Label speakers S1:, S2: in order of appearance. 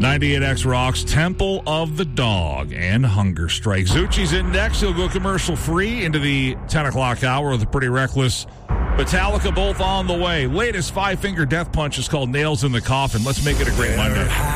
S1: 98X rocks Temple of the Dog and Hunger Strike. Zucchi's in next. He'll go commercial free into the 10 o'clock hour with a Pretty Reckless. Metallica both on the way. Latest Five Finger Death Punch is called Nails in the Coffin. Let's make it a great Monday.